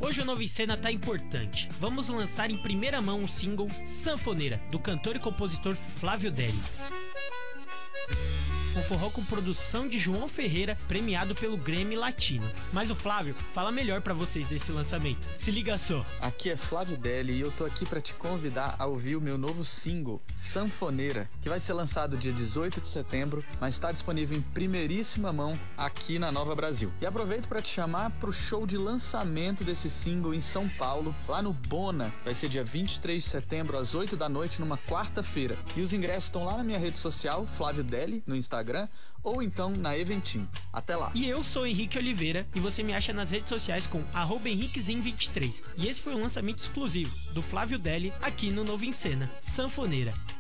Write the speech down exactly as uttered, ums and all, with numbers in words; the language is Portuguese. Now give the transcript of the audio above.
Hoje o Novo em Cena tá importante. Vamos lançar em primeira mão o single Sanfoneira, do cantor e compositor Flávio Deli. Um forró com produção de João Ferreira, premiado pelo Grammy Latino. Mas o Flávio fala melhor pra vocês desse lançamento. Se liga só. Aqui é Flávio Deli e eu tô aqui pra te convidar a ouvir o meu novo single, Sanfoneira, que vai ser lançado dia dezoito de setembro, mas está disponível em primeiríssima mão aqui na Nova Brasil. E aproveito pra te chamar pro show de lançamento desse single em São Paulo, lá no Bona. Vai ser dia vinte e três de setembro, às oito da noite, numa quarta-feira. E os ingressos estão lá na minha rede social, Flávio Deli, no Instagram, ou então na Eventim. Até lá. E eu sou Henrique Oliveira e você me acha nas redes sociais com arroba henriquezin vinte e três. E esse foi um lançamento exclusivo do Flávio Deli aqui no Novo em Cena, Sanfoneira.